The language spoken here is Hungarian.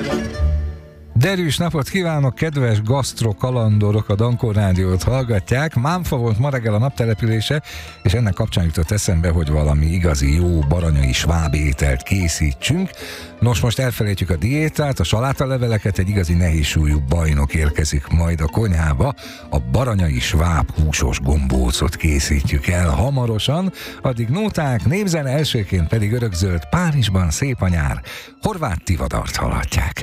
Derűs napot kívánok, kedves gasztrokalandorok, a Dankor Rádiót hallgatják. Mámfa volt ma reggel a naptelepülése, és ennek kapcsán jutott eszembe, hogy valami igazi jó baranyai sváb ételt készítsünk. Nos, most elfelejtjük a diétát, a salátaleveleket, egy igazi nehézsúlyú bajnok érkezik majd a konyhába. A baranyai sváb húsos gombócot készítjük el hamarosan, addig nóták, népzene, elsőként pedig örökzöld, Párizsban szép a nyár. Horváth Tivadart hallhatják.